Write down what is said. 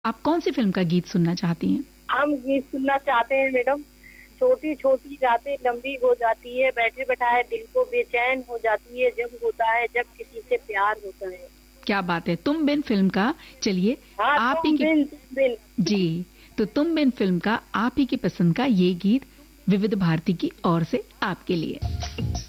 आप कौन सी फिल्म का गीत सुनना चाहती हैं? हम गीत सुनना चाहते हैं मैडम। छोटी छोटी रातें लंबी हो जाती है, बैठे बैठाए दिल को बेचैन हो जाती है, जब होता है जब किसी से प्यार होता है। क्या बात है, तुम बिन फिल्म का। चलिए, हाँ, आप ही तुम की बिन तुम बिन। जी, तो तुम बिन फिल्म का आप ही की पसंद का ये गीत विविध भारती की ओर से आपके लिए।